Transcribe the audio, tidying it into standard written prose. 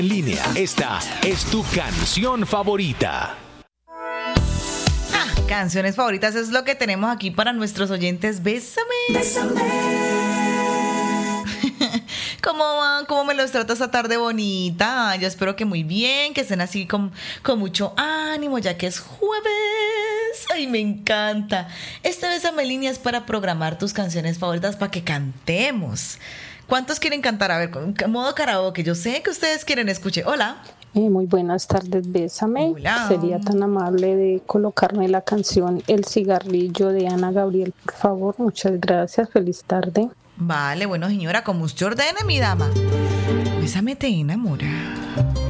En línea, esta es tu canción favorita. Canciones favoritas es lo que tenemos aquí para nuestros oyentes. Bésame. Bésame. ¿Cómo van? ¿Cómo me los trata esta tarde bonita? Yo espero que muy bien, que estén así con mucho ánimo, ya que es jueves. ¡Ay, me encanta! Este Bésame en línea es para programar tus canciones favoritas para que cantemos. ¿Cuántos quieren cantar? A ver, modo karaoke. Yo sé que ustedes quieren escuchar. Hola. Muy buenas tardes, Bésame. Hola. Sería tan amable de colocarme la canción El cigarrillo de Ana Gabriel, por favor. Muchas gracias. Feliz tarde. Vale, bueno, señora, como usted ordene, mi dama. Bésame te enamora.